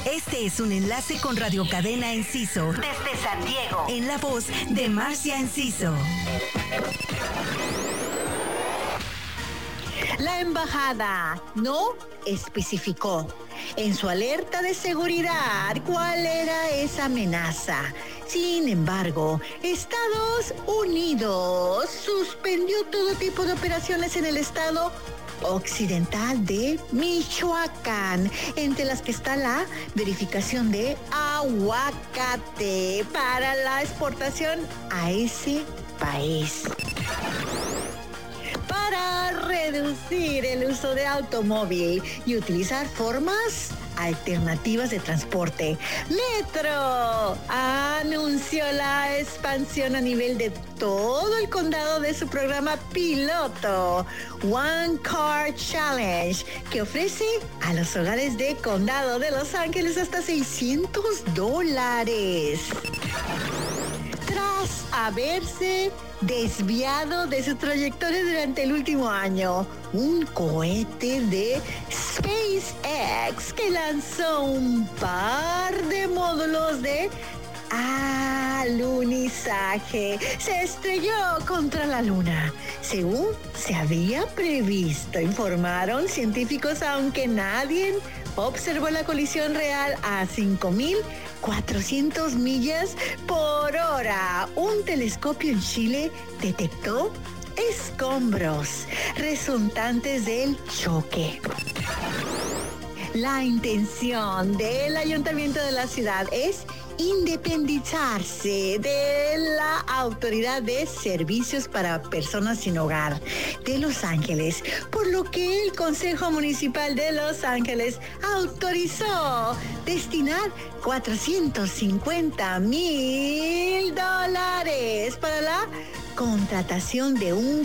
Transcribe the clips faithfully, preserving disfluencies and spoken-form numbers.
Este es un enlace con Radio Cadena Enciso desde San Diego, en la voz de Marcia Enciso. La embajada no especificó en su alerta de seguridad cuál era esa amenaza. Sin embargo, Estados Unidos suspendió todo tipo de operaciones en el estado occidental de Michoacán, entre las que está la verificación de aguacate para la exportación a ese país. Para reducir el uso de automóvil y utilizar formas alternativas de transporte, Metro anunció la expansión a nivel de todo el condado de su programa piloto One Car Challenge, que ofrece a los hogares de condado de Los Ángeles hasta seiscientos dólares. Tras haberse desviado de su trayectoria durante el último año, un cohete de SpaceX que lanzó un par de módulos de alunizaje se estrelló contra la Luna, según se había previsto, informaron científicos, aunque nadie observó la colisión real a cinco mil cuatrocientas millas por hora. Un telescopio en Chile detectó escombros resultantes del choque. La intención del ayuntamiento de la ciudad es independizarse de la Autoridad de Servicios para Personas Sin Hogar de Los Ángeles, por lo que el Consejo Municipal de Los Ángeles autorizó destinar cuatrocientos cincuenta mil dólares para la contratación de un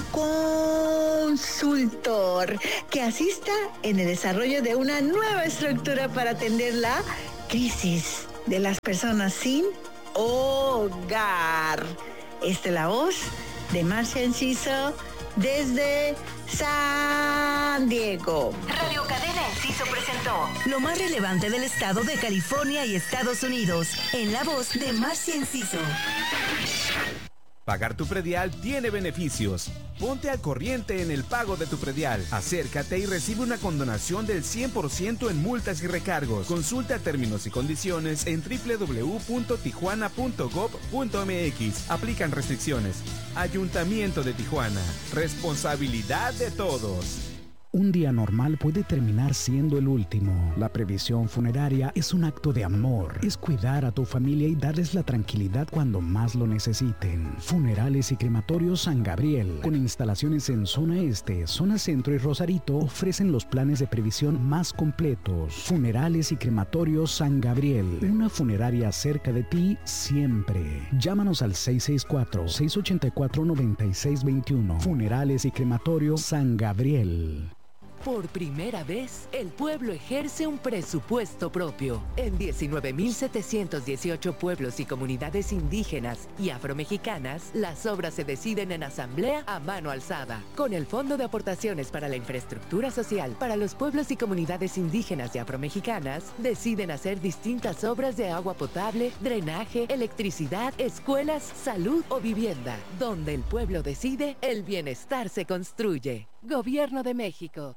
consultor que asista en el desarrollo de una nueva estructura para atender la crisis de las personas sin hogar. Esta es la voz de Marcia Enciso desde San Diego. Radio Cadena Enciso presentó lo más relevante del estado de California y Estados Unidos, en la voz de Marcia Enciso. Pagar tu predial tiene beneficios. Ponte al corriente en el pago de tu predial. Acércate y recibe una condonación del cien por ciento en multas y recargos. Consulta términos y condiciones en doble u doble u doble u punto tijuana punto gov punto m x. Aplican restricciones. Ayuntamiento de Tijuana. Responsabilidad de todos. Un día normal puede terminar siendo el último. La previsión funeraria es un acto de amor. Es cuidar a tu familia y darles la tranquilidad cuando más lo necesiten. Funerales y Crematorios San Gabriel, con instalaciones en zona este, zona centro y Rosarito, ofrecen los planes de previsión más completos. Funerales y Crematorios San Gabriel, una funeraria cerca de ti siempre. Llámanos al seis seis cuatro, seis ocho cuatro, nueve seis dos uno. Funerales y Crematorios San Gabriel. Por primera vez, el pueblo ejerce un presupuesto propio. En diecinueve mil setecientos dieciocho pueblos y comunidades indígenas y afromexicanas, las obras se deciden en asamblea a mano alzada. Con el Fondo de Aportaciones para la Infraestructura Social para los pueblos y comunidades indígenas y afromexicanas, deciden hacer distintas obras de agua potable, drenaje, electricidad, escuelas, salud o vivienda. Donde el pueblo decide, el bienestar se construye. Gobierno de México.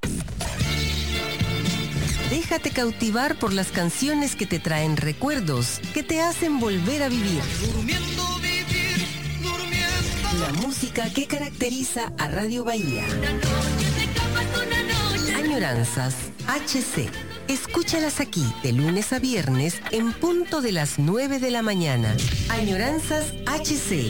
Déjate cautivar por las canciones que te traen recuerdos, que te hacen volver a vivir. Durmiendo vivir, durmiendo. La música que caracteriza a Radio Bahía. Añoranzas H C. Escúchalas aquí de lunes a viernes en punto de las nueve de la mañana. Añoranzas H C.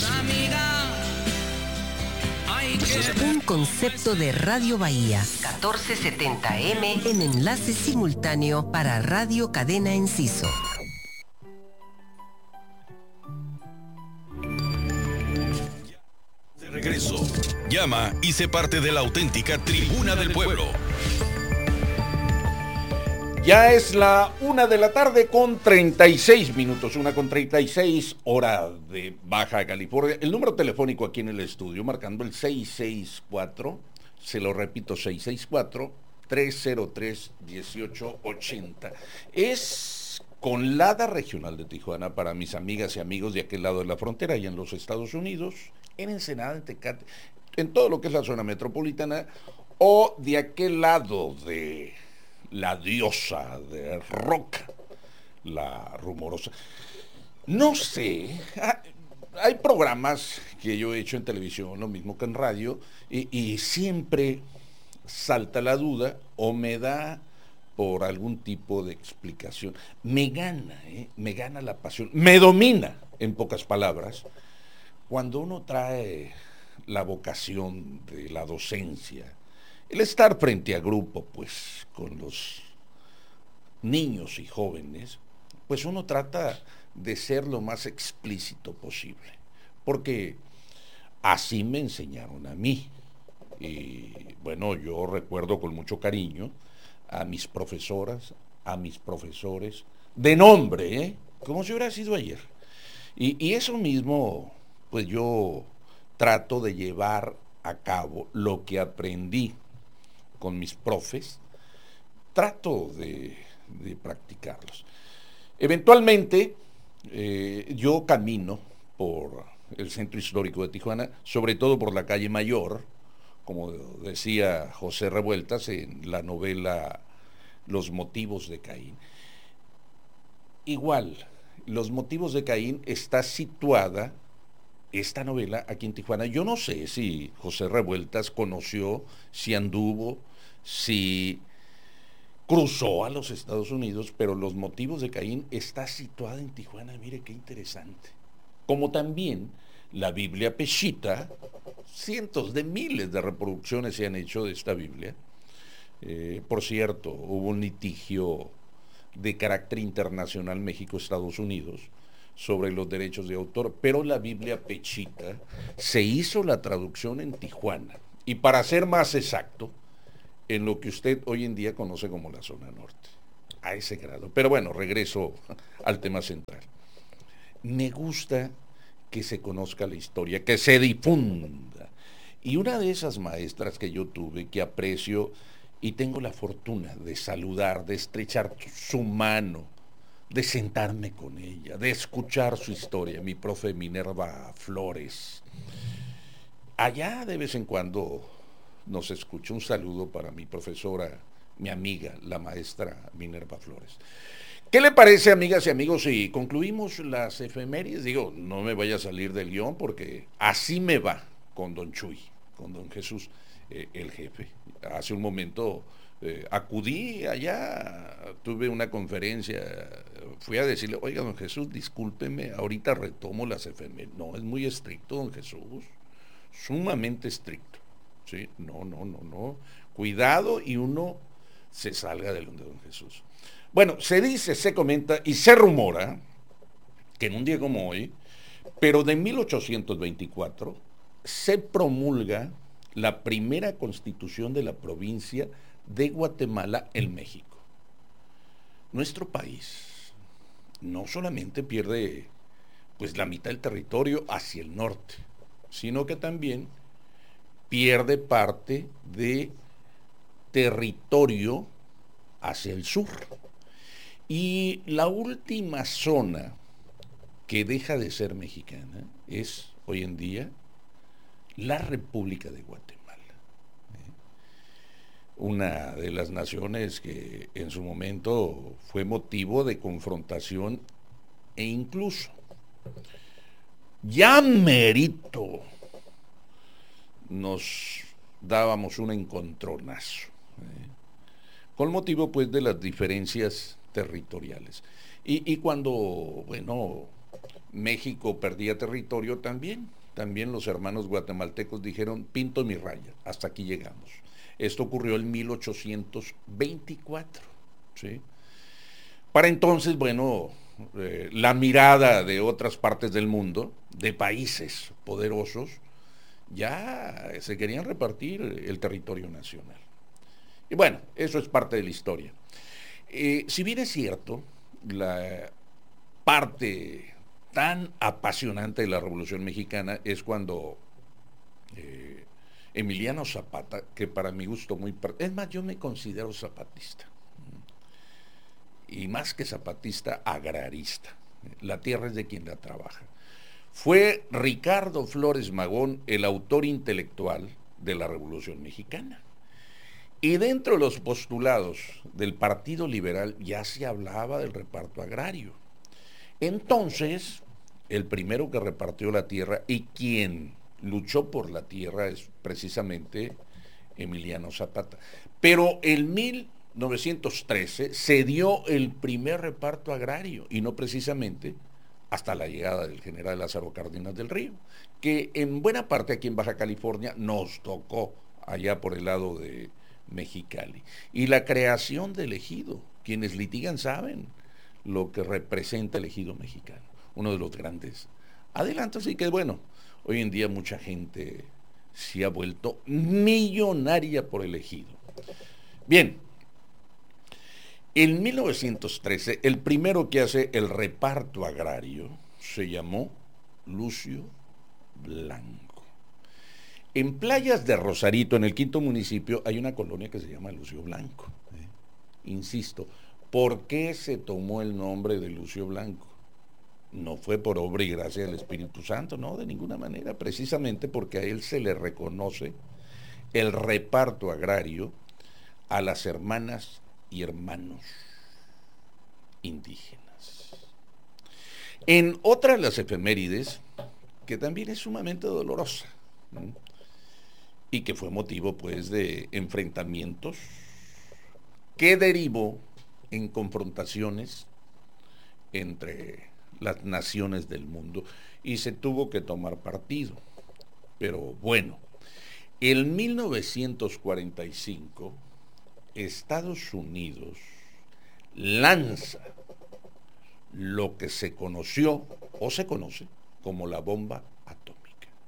Un concepto de Radio Bahía, catorce setenta eme en enlace simultáneo para Radio Cadena Enciso. De regreso. Llama y sé parte de la auténtica Tribuna del Pueblo. Ya es la una de la tarde con treinta y seis minutos, una con treinta y seis, hora de Baja California. El número telefónico aquí en el estudio, marcando el seis seis cuatro, se lo repito, seis seis cuatro, tres cero tres, uno ocho ocho cero. Es pues con la A D A regional de Tijuana, para mis amigas y amigos de aquel lado de la frontera y en los Estados Unidos, en Ensenada, en Tecate, en todo lo que es la zona metropolitana, o de aquel lado de la diosa de Roca, la rumorosa. No sé, hay programas que yo he hecho en televisión, lo mismo que en radio, y, y siempre salta la duda o me da por algún tipo de explicación. Me gana, ¿eh? me gana la pasión, me domina, en pocas palabras, cuando uno trae la vocación de la docencia, el estar frente a grupo, pues, con los niños y jóvenes, pues uno trata de ser lo más explícito posible, porque así me enseñaron a mí. Y bueno, yo recuerdo con mucho cariño a mis profesoras, a mis profesores, de nombre, ¿eh? Como si hubiera sido ayer. Y, y eso mismo, pues yo trato de llevar a cabo lo que aprendí con mis profes, trato de, de practicarlos. Eventualmente, eh, yo camino por el centro histórico de Tijuana, sobre todo por la calle Mayor, como decía José Revueltas en la novela Los motivos de Caín. Igual, Los motivos de Caín está situada, esta novela, aquí en Tijuana. Yo no sé si José Revueltas conoció, si anduvo, si cruzó a los Estados Unidos, pero Los motivos de Caín está situada en Tijuana. Mire qué interesante. Como también la Biblia Peshitta, cientos de miles de reproducciones se han hecho de esta Biblia. Eh, por cierto, hubo un litigio de carácter internacional México-Estados Unidos sobre los derechos de autor, pero la Biblia Peshitta se hizo la traducción en Tijuana, y para ser más exacto, en lo que usted hoy en día conoce como la zona norte, a ese grado. Pero bueno, regreso al tema central. Me gusta que se conozca la historia, que se difunda. Y una de esas maestras que yo tuve, que aprecio y tengo la fortuna de saludar, de estrechar su mano, de sentarme con ella, de escuchar su historia, mi profe Minerva Flores. Allá de vez en cuando nos escucha. Un saludo para mi profesora, mi amiga, la maestra Minerva Flores. ¿Qué le parece, amigas y amigos, si concluimos las efemérides? Digo, no me vaya a salir del guión porque así me va con don Chuy, con don Jesús, eh, el jefe. Hace un momento eh, acudí allá, tuve una conferencia, fui a decirle, oiga, don Jesús, discúlpeme, ahorita retomo las efemérides. No, es muy estricto, don Jesús, sumamente estricto. ¿Sí? No, no, no, no. Cuidado y uno se salga del de don Jesús. Bueno, se dice, se comenta y se rumora que en un día como hoy, pero de mil ochocientos veinticuatro, se promulga la primera constitución de la provincia de Guatemala en México. Nuestro país no solamente pierde pues la mitad del territorio hacia el norte, sino que también pierde parte de territorio hacia el sur. Y la última zona que deja de ser mexicana es, hoy en día, la República de Guatemala. Una de las naciones que en su momento fue motivo de confrontación e incluso ya merito nos dábamos un encontronazo, ¿eh? con motivo pues de las diferencias territoriales. Y, y cuando, bueno, México perdía territorio también, también los hermanos guatemaltecos dijeron, pinto mi raya, hasta aquí llegamos. Esto ocurrió en mil ochocientos veinticuatro, ¿sí? Para entonces, bueno, eh, la mirada de otras partes del mundo, de países poderosos, ya se querían repartir el territorio nacional. Y bueno, eso es parte de la historia. Eh, si bien es cierto, la parte tan apasionante de la Revolución Mexicana es cuando eh, Emiliano Zapata, que para mi gusto muy... Es más, yo me considero zapatista. Y, y más que zapatista, agrarista. La tierra es de quien la trabaja. Fue Ricardo Flores Magón el autor intelectual de la Revolución Mexicana. Y dentro de los postulados del Partido Liberal ya se hablaba del reparto agrario. Entonces, el primero que repartió la tierra y quien luchó por la tierra es precisamente Emiliano Zapata. Pero en mil novecientos trece se dio el primer reparto agrario, y no precisamente hasta la llegada del general Lázaro Cárdenas del Río, que en buena parte aquí en Baja California nos tocó allá por el lado de Mexicali. Y la creación del ejido, quienes litigan saben lo que representa el ejido mexicano, uno de los grandes adelantos, y que bueno, hoy en día mucha gente se ha vuelto millonaria por el ejido. Bien, en mil novecientos trece, el primero que hace el reparto agrario se llamó Lucio Blanco. En Playas de Rosarito, en el quinto municipio, hay una colonia que se llama Lucio Blanco. ¿eh? Insisto, ¿por qué se tomó el nombre de Lucio Blanco? No fue por obra y gracia del Espíritu Santo, no, de ninguna manera, precisamente porque a él se le reconoce el reparto agrario a las hermanas y hermanos indígenas. En otra de las efemérides, que también es sumamente dolorosa, ¿no? y que fue motivo pues de enfrentamientos que derivó en confrontaciones entre las naciones del mundo y se tuvo que tomar partido. Pero bueno, en mil novecientos cuarenta y cinco Estados Unidos lanza lo que se conoció o se conoce como la bomba atómica.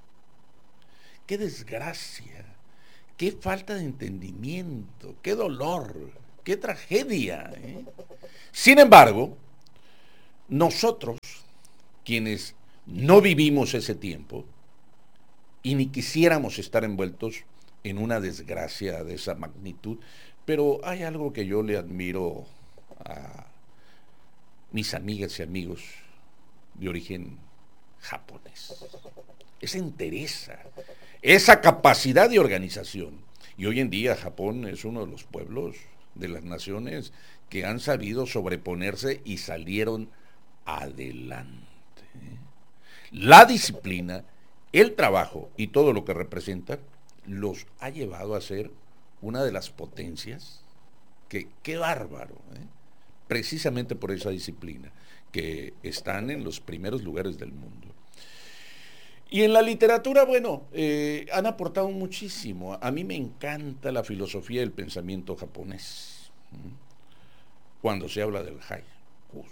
¡Qué desgracia! ¡Qué falta de entendimiento! ¡Qué dolor! ¡Qué tragedia! ¿eh? Sin embargo, nosotros, quienes no vivimos ese tiempo y ni quisiéramos estar envueltos en una desgracia de esa magnitud, pero hay algo que yo le admiro a mis amigas y amigos de origen japonés. Esa entereza, esa capacidad de organización. Y hoy en día Japón es uno de los pueblos de las naciones que han sabido sobreponerse y salieron adelante. La disciplina, el trabajo y todo lo que representan los ha llevado a ser una de las potencias que, qué bárbaro, ¿eh? precisamente por esa disciplina, que están en los primeros lugares del mundo. Y en la literatura, bueno, eh, han aportado muchísimo. A mí me encanta la filosofía del pensamiento japonés, ¿eh? cuando se habla del haiku.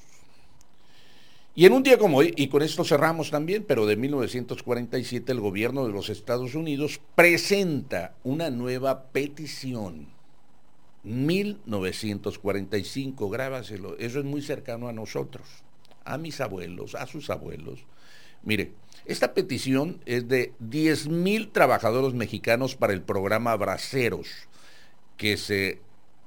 Y en un día como hoy, y con esto cerramos también, pero de mil novecientos cuarenta y siete, el gobierno de los Estados Unidos presenta una nueva petición. mil novecientos cuarenta y cinco, grábaselo, eso es muy cercano a nosotros, a mis abuelos, a sus abuelos. Mire, esta petición es de diez mil trabajadores mexicanos para el programa Braceros, que se,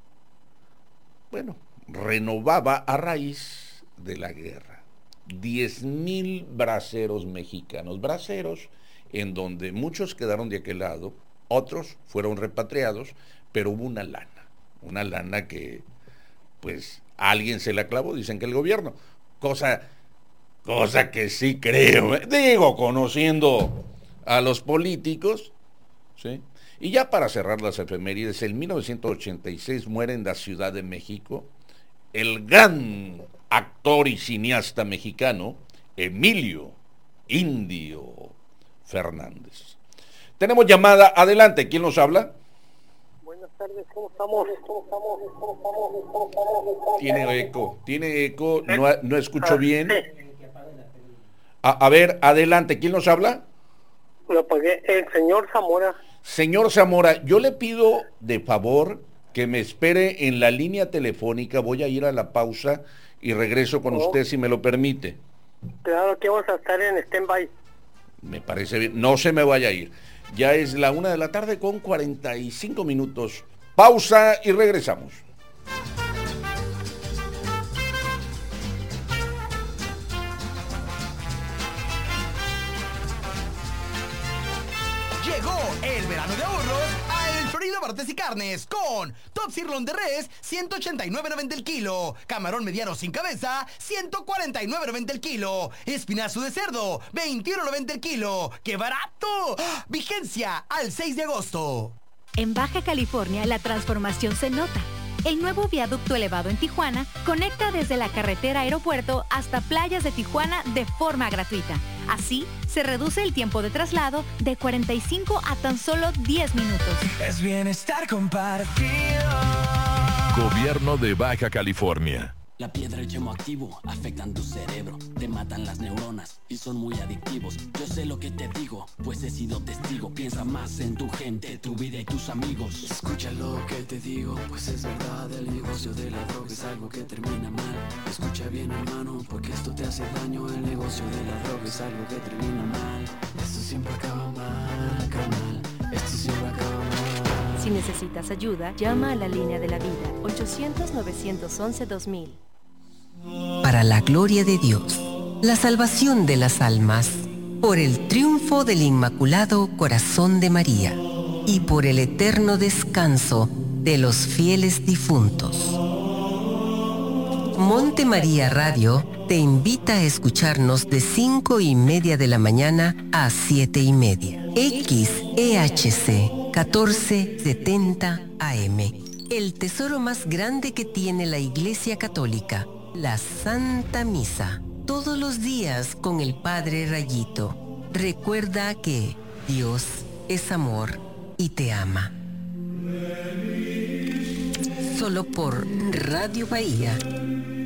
bueno, renovaba a raíz de la guerra. diez mil braceros mexicanos, braceros en donde muchos quedaron de aquel lado, otros fueron repatriados, pero hubo una lana, una lana que pues alguien se la clavó, dicen que el gobierno, cosa, cosa que sí creo, ¿eh? digo, conociendo a los políticos, ¿sí? Y ya para cerrar las efemérides, en mil novecientos ochenta y seis muere en la Ciudad de México el gran actor y cineasta mexicano Emilio Indio Fernández. Tenemos llamada, adelante, ¿quién nos habla? Buenas tardes, ¿cómo estamos? ¿Cómo estamos? ¿Cómo estamos? ¿Cómo estamos? Tiene eco, tiene eco, no, no escucho bien. A, a ver, adelante, ¿quién nos habla? Lo apagué, el señor Zamora. Señor Zamora, yo le pido de favor que me espere en la línea telefónica, voy a ir a la pausa y regreso con oh. usted si me lo permite. Claro que vamos a estar en stand-by. Me parece bien, no se me vaya a ir. Ya es la una de la tarde con cuarenta y cinco minutos. Pausa y regresamos. el verano de ahorros a El Florido Bartes y Carnes con Top Sirloin de res, ciento ochenta y nueve noventa el kilo. Camarón mediano sin cabeza, ciento cuarenta y nueve noventa el kilo. Espinazo de cerdo, veintiuno noventa el kilo. ¡Qué barato! ¡Ah! Vigencia al seis de agosto. En Baja California la transformación se nota. El nuevo viaducto elevado en Tijuana conecta desde la carretera aeropuerto hasta playas de Tijuana de forma gratuita. Así, se reduce el tiempo de traslado de cuarenta y cinco a tan solo diez minutos. Es bienestar compartido. Gobierno de Baja California. La piedra y el yemo activo afectan tu cerebro, te matan las neuronas y son muy adictivos. Yo sé lo que te digo, pues he sido testigo. Piensa más en tu gente, tu vida y tus amigos. Escucha lo que te digo, pues es verdad. El negocio de la droga es algo que termina mal. Escucha bien, hermano, porque esto te hace daño. El negocio de la droga es algo que termina mal. Esto siempre acaba mal, carnal. Esto siempre acaba mal. Si necesitas ayuda, llama a la línea de la vida, ochocientos, novecientos once, dos mil. Para la gloria de Dios, la salvación de las almas, por el triunfo del Inmaculado Corazón de María y por el eterno descanso de los fieles difuntos. Monte María Radio te invita a escucharnos de cinco y media de la mañana a siete y media. X E H C catorce setenta A M. El tesoro más grande que tiene la Iglesia Católica, la Santa Misa. Todos los días con el Padre Rayito. Recuerda que Dios es amor y te ama. Solo por Radio Bahía